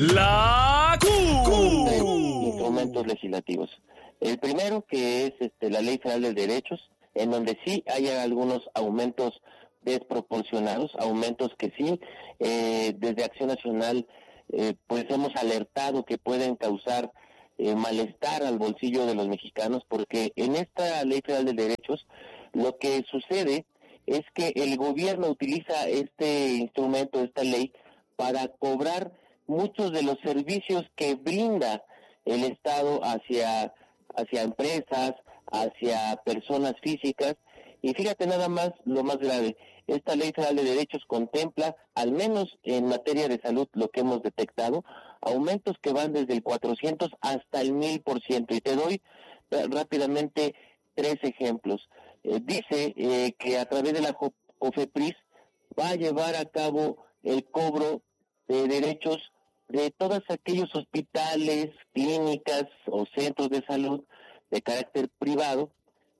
La instrumentos legislativos. El primero, que es la Ley Federal de Derechos, en donde sí hay algunos aumentos desproporcionados, aumentos que sí, desde Acción Nacional, pues hemos alertado que pueden causar malestar al bolsillo de los mexicanos, porque en esta Ley Federal de Derechos lo que sucede es que el gobierno utiliza este instrumento, esta ley, para cobrar muchos de los servicios que brinda el Estado hacia empresas, hacia personas físicas. Y fíjate nada más lo más grave, esta Ley Federal de Derechos contempla, al menos en materia de salud, lo que hemos detectado, aumentos que van desde el 400 hasta el 1000%. Y te doy rápidamente 3 ejemplos. Dice que a través de la COFEPRIS va a llevar a cabo el cobro de derechos de todos aquellos hospitales, clínicas o centros de salud de carácter privado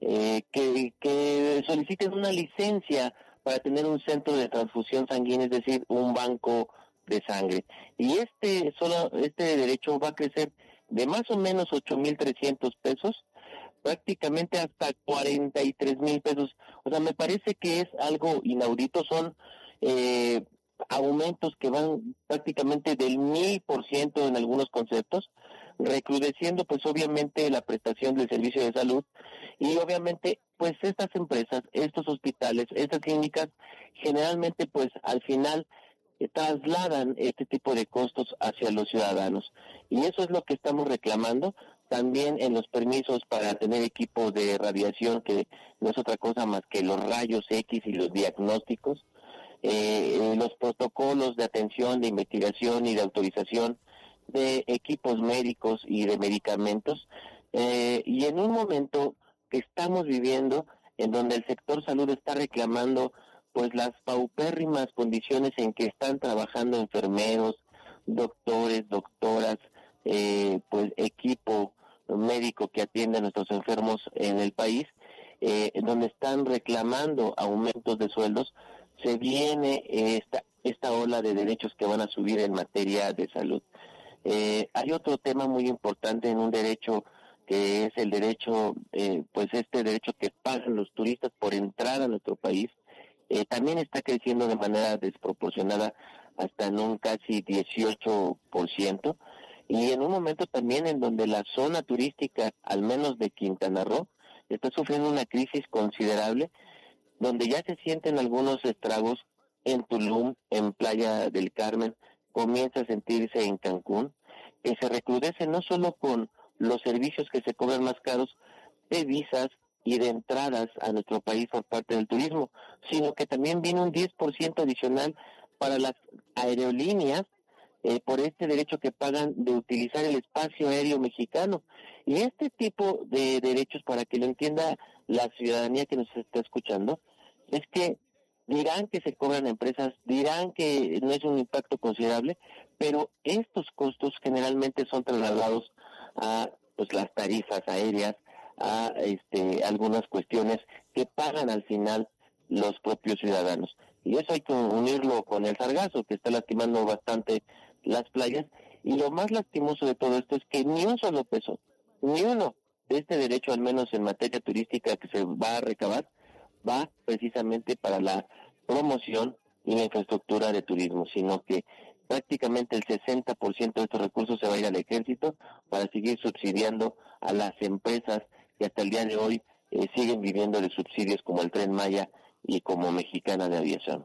que soliciten una licencia para tener un centro de transfusión sanguínea, es decir, un banco de sangre. Y este derecho va a crecer de más o menos 8,300 pesos, prácticamente hasta 43,000 pesos. O sea, me parece que es algo inaudito, son aumentos que van prácticamente del 1,000% en algunos conceptos, recrudeciendo pues obviamente la prestación del servicio de salud, y obviamente pues estas empresas, estos hospitales, estas clínicas generalmente pues al final trasladan este tipo de costos hacia los ciudadanos, y eso es lo que estamos reclamando también en los permisos para tener equipo de radiación, que no es otra cosa más que los rayos X y los diagnósticos, los protocolos de atención, de investigación y de autorización de equipos médicos y de medicamentos, y en un momento que estamos viviendo en donde el sector salud está reclamando pues las paupérrimas condiciones en que están trabajando enfermeros, doctores, doctoras, pues equipo médico que atiende a nuestros enfermos en el país, donde están reclamando aumentos de sueldos. Se viene esta ola de derechos que van a subir en materia de salud. Hay otro tema muy importante en un derecho que es el derecho, pues este derecho que pagan los turistas por entrar a nuestro país, también está creciendo de manera desproporcionada hasta en un casi 18%, y en un momento también en donde la zona turística, al menos de Quintana Roo, está sufriendo una crisis considerable, donde ya se sienten algunos estragos en Tulum, en Playa del Carmen, comienza a sentirse en Cancún, que se recrudece no solo con los servicios que se cobran más caros de visas y de entradas a nuestro país por parte del turismo, sino que también viene un 10% adicional para las aerolíneas por este derecho que pagan de utilizar el espacio aéreo mexicano. Y este tipo de derechos, para que lo entienda la ciudadanía que nos está escuchando, es que dirán que se cobran empresas, dirán que no es un impacto considerable, pero estos costos generalmente son trasladados a pues las tarifas aéreas, a algunas cuestiones que pagan al final los propios ciudadanos. Y eso hay que unirlo con el sargazo, que está lastimando bastante las playas, y lo más lastimoso de todo esto es que ni un solo peso, ni uno de este derecho, al menos en materia turística que se va a recabar, va precisamente para la promoción y la infraestructura de turismo, sino que prácticamente el 60% de estos recursos se va a ir al ejército para seguir subsidiando a las empresas que hasta el día de hoy siguen viviendo de subsidios como el Tren Maya y como Mexicana de Aviación.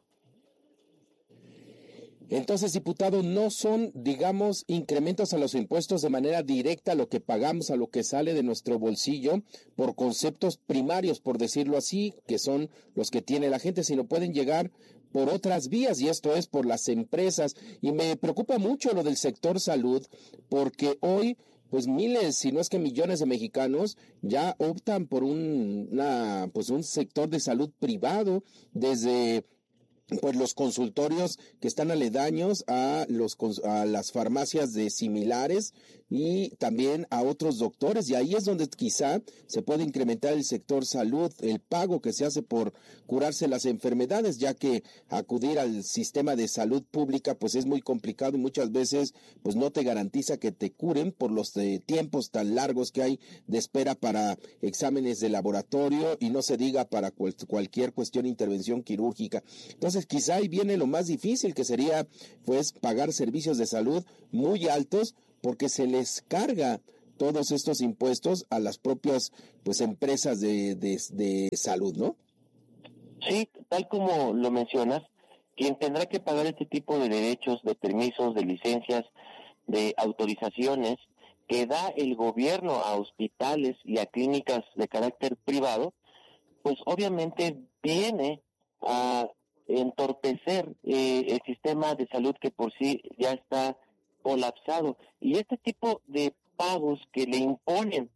Entonces, diputado, no son, digamos, incrementos a los impuestos de manera directa a lo que pagamos, a lo que sale de nuestro bolsillo, por conceptos primarios, por decirlo así, que son los que tiene la gente, sino pueden llegar por otras vías, y esto es por las empresas. Y me preocupa mucho lo del sector salud, porque hoy pues miles, si no es que millones de mexicanos ya optan por un sector de salud privado, desde pues los consultorios que están aledaños a las farmacias de similares y también a otros doctores, y ahí es donde quizá se puede incrementar el sector salud, el pago que se hace por curarse las enfermedades, ya que acudir al sistema de salud pública pues es muy complicado y muchas veces pues no te garantiza que te curen por los tiempos tan largos que hay de espera para exámenes de laboratorio y no se diga para cualquier cuestión de intervención quirúrgica. Entonces quizá ahí viene lo más difícil, que sería pues pagar servicios de salud muy altos, porque se les carga todos estos impuestos a las propias pues empresas de salud, ¿no? Sí, tal como lo mencionas, quien tendrá que pagar este tipo de derechos, de permisos, de licencias, de autorizaciones que da el gobierno a hospitales y a clínicas de carácter privado, pues obviamente viene a entorpecer el sistema de salud que por sí ya está colapsado. Y este tipo de pagos que le imponen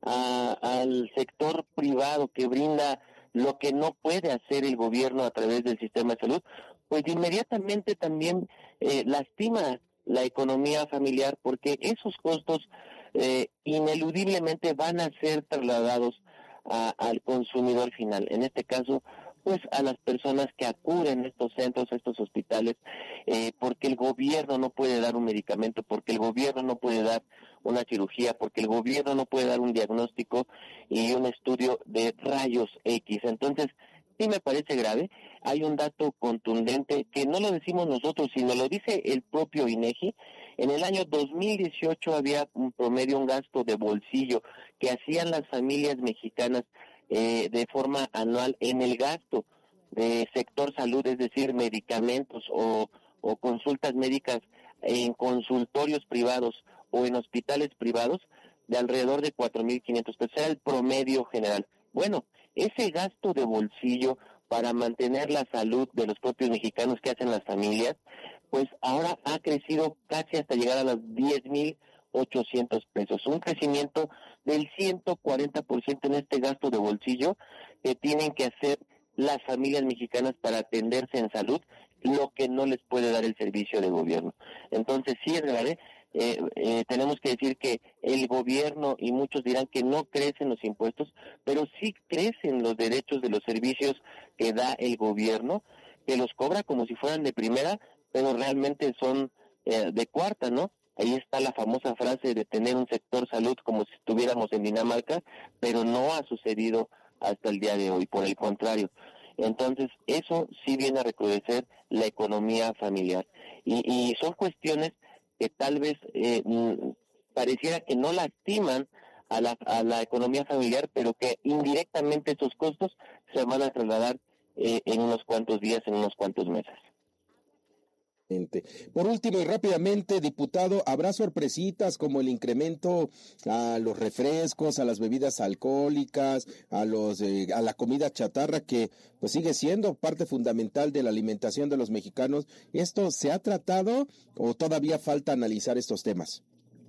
al sector privado, que brinda lo que no puede hacer el gobierno a través del sistema de salud, pues inmediatamente también lastima la economía familiar, porque esos costos ineludiblemente van a ser trasladados al consumidor final. En este caso, pues a las personas que acuden a estos centros, a estos hospitales, porque el gobierno no puede dar un medicamento, porque el gobierno no puede dar una cirugía, porque el gobierno no puede dar un diagnóstico y un estudio de rayos X. Entonces, sí me parece grave. Hay un dato contundente que no lo decimos nosotros, sino lo dice el propio INEGI. En el año 2018 había un promedio, un gasto de bolsillo que hacían las familias mexicanas de forma anual en el gasto de sector salud, es decir, medicamentos o consultas médicas en consultorios privados o en hospitales privados, de alrededor de 4,500 pesos. Era el promedio general. Bueno, ese gasto de bolsillo para mantener la salud de los propios mexicanos que hacen las familias, pues ahora ha crecido casi hasta llegar a los 10,800 pesos, un crecimiento del 140% en este gasto de bolsillo que tienen que hacer las familias mexicanas para atenderse en salud, lo que no les puede dar el servicio de gobierno. Entonces sí es grave. Tenemos que decir que el gobierno, y muchos dirán que no crecen los impuestos, pero sí crecen los derechos de los servicios que da el gobierno, que los cobra como si fueran de primera, pero realmente son de cuarta, ¿no? Ahí está la famosa frase de tener un sector salud como si estuviéramos en Dinamarca, pero no ha sucedido hasta el día de hoy, por el contrario. Entonces, eso sí viene a recrudecer la economía familiar. Y son cuestiones que tal vez pareciera que no lastiman a la economía familiar, pero que indirectamente esos costos se van a trasladar en unos cuantos días, en unos cuantos meses. Por último y rápidamente, diputado, ¿habrá sorpresitas como el incremento a los refrescos, a las bebidas alcohólicas, a la comida chatarra, que pues sigue siendo parte fundamental de la alimentación de los mexicanos? ¿Esto se ha tratado o todavía falta analizar estos temas?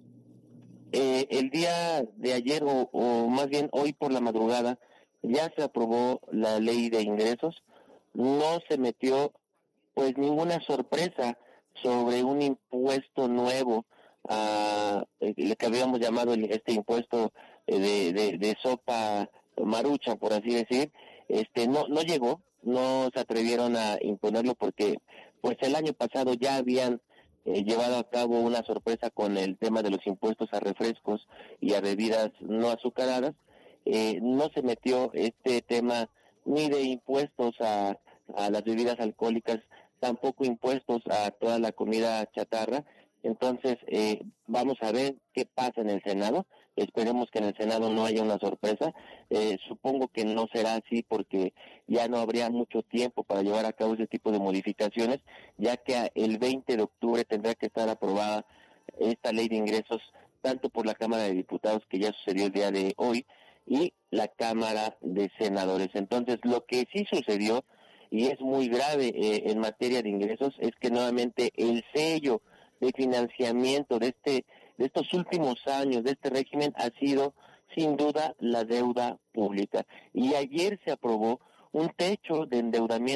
El día de ayer, o más bien hoy por la madrugada, ya se aprobó la ley de ingresos. No se metió pues ninguna sorpresa sobre un impuesto nuevo, lo que habíamos llamado este impuesto de sopa marucha, por así decir. No llegó, no se atrevieron a imponerlo porque pues el año pasado ya habían llevado a cabo una sorpresa con el tema de los impuestos a refrescos y a bebidas no azucaradas. No se metió este tema ni de impuestos a las bebidas alcohólicas, tampoco impuestos a toda la comida chatarra. Entonces, vamos a ver qué pasa en el Senado. Esperemos que en el Senado no haya una sorpresa. Supongo que no será así porque ya no habría mucho tiempo para llevar a cabo ese tipo de modificaciones, ya que el 20 de octubre tendrá que estar aprobada esta ley de ingresos, tanto por la Cámara de Diputados, que ya sucedió el día de hoy, y la Cámara de Senadores. Entonces, lo que sí sucedió, y es muy grave en materia de ingresos, es que nuevamente el sello de financiamiento de estos últimos años de este régimen ha sido sin duda la deuda pública. Y ayer se aprobó un techo de endeudamiento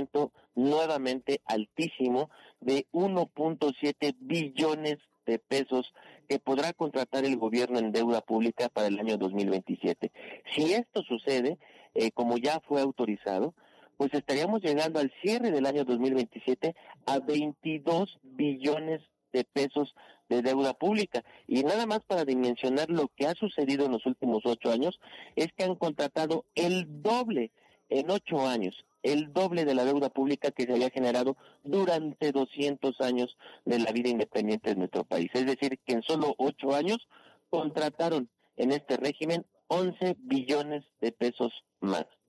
nuevamente altísimo de 1.7 billones de pesos que podrá contratar el gobierno en deuda pública para el año 2027. Si esto sucede, como ya fue autorizado, pues estaríamos llegando al cierre del año 2027 a 22 billones de pesos de deuda pública. Y nada más para dimensionar lo que ha sucedido en los últimos 8 años, es que han contratado el doble en 8 años, el doble de la deuda pública que se había generado durante 200 años de la vida independiente de nuestro país. Es decir, que en solo 8 años contrataron en este régimen 11 billones de pesos más.